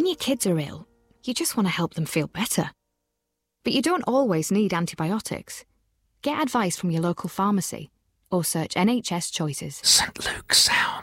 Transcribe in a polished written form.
When your kids are ill, you just want to help them feel better. But you don't always need antibiotics. Get advice from your local pharmacy or search NHS Choices. St Luke's Sound.